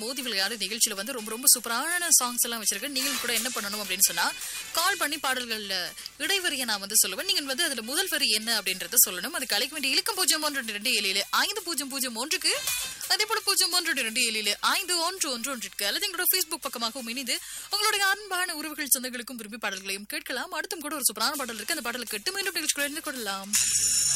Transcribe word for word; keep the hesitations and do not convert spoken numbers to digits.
மோதி விளையாடு நிகழ்ச்சியில வந்து ரொம்ப ரொம்ப சூப்பரான சாங்ஸ் எல்லாம் வச்சிருக்கேன். நீங்களும் கூட என்ன பண்ணணும் அப்படின்னு சொன்னா கால் பண்ணி பாடல்கள்ல இடைவரியை நான் வந்து சொல்லுவேன். நீங்க வந்து அதுல முதல் வரி என்ன அப்படின்றத சொல்லணும். அது கலைக்க வேண்டிய இலக்கம் பூஜ்ஜியம் ஒன்று ரெண்டு ஏழு ஏழு ஐந்து பூஜ்ஜியம் பூஜ்ஜியம் ஒன்றுக்கு, அதே போல பூஜ்ஜியம் ஒன்று ரெண்டு ஏழு ஏழு ஐந்து ஒன்று ஒன்று ஒன்றிற்கு அல்லது எங்களோட Facebook பக்கமாகவும் இணைந்து உங்களுடைய அன்பான உறவுகள் சொந்தங்களுக்கும் விரும்பி பாடல்களையும் கேட்கலாம். அடுத்தும் கூட ஒரு சூப்பரான பாடல் இருக்கு. அந்த பாடலுக்கு எட்டு மீண்டும் நிகழ்ச்சிகளை கொள்ளலாம்.